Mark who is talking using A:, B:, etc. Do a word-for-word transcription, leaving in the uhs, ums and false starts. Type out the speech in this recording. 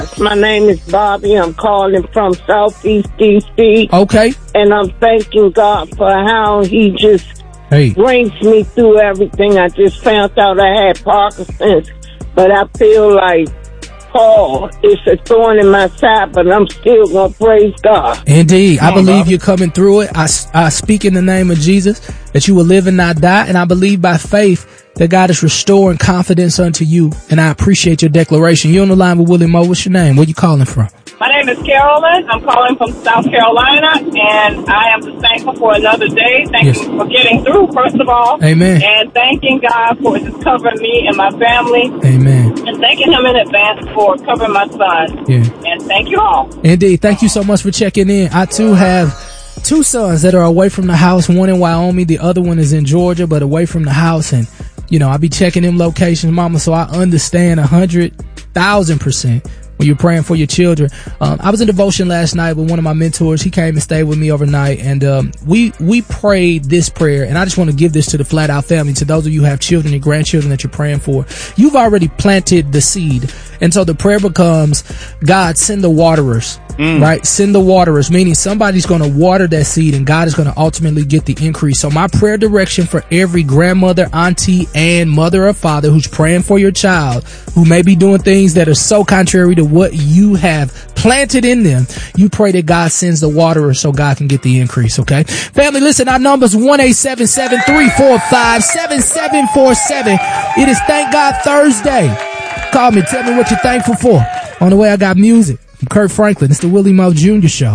A: My name is Bobby. I'm calling from Southeast D C.
B: Okay.
A: And I'm thanking God for how he just
B: hey.
A: brings me through everything. I just found out I had Parkinson's, but I feel like Paul, it's a thorn in my side, but I'm still going to praise God.
B: Indeed.
A: Come
B: I believe
A: on, Bobby.
B: you're coming through it. I, I speak in the name of Jesus that you will live and not die. And I believe by faith that God is restoring confidence unto you. And I appreciate your declaration. You're on the line with Willie Moe. What's your name? Where you calling from?
C: My name is Carolyn. I'm calling from South Carolina, and I am just thankful for another day. Thank
B: yes.
C: you for getting through, first of all.
B: Amen.
C: And thanking God for just covering me and my family.
B: Amen.
C: And thanking him in advance for covering my son.
B: Yeah.
C: And thank you all.
B: Indeed. Thank you so much for checking in. I, too, have two sons that are away from the house, one in Wyoming, the other one is in Georgia, but away from the house. And, you know, I be checking them locations, Mama, so I understand a hundred thousand percent when you're praying for your children. Um, I was in devotion last night with one of my mentors. He came and stayed with me overnight, and um, we we prayed this prayer. And I just want to give this to the Flat Out family, to those of you who have children and grandchildren that you're praying for. You've already planted the seed, and so the prayer becomes, God, send the waterers. Mm. Right? Send the waterers, meaning somebody's going to water that seed and God is going to ultimately get the increase. So my prayer direction for every grandmother, auntie, and mother or father who's praying for your child, who may be doing things that are so contrary to what you have planted in them, you pray that God sends the waterer so God can get the increase. Okay. Family, listen, our number's one eight seven seven, three four five, seven seven four seven. It is Thank God Thursday. Call me. Tell me what you're thankful for. On the way, I got music from Kirk Franklin. It's the Willie Moe Junior Show.